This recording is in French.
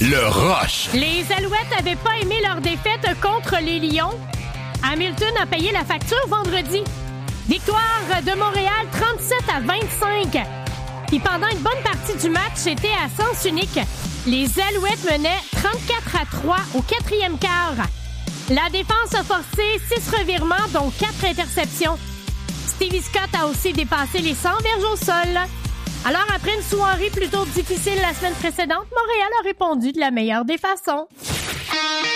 Le Rush. Les Alouettes n'avaient pas aimé leur défaite contre les Lions. Hamilton a payé la facture vendredi. Victoire de Montréal 37-25. Puis pendant une bonne partie du match, c'était à sens unique. Les Alouettes menaient 34-3 au quatrième quart. La défense a forcé 6 revirements, dont 4 interceptions. Stevie Scott a aussi dépassé les 100 verges au sol. Alors, après une soirée plutôt difficile la semaine précédente, Montréal a répondu de la meilleure des façons.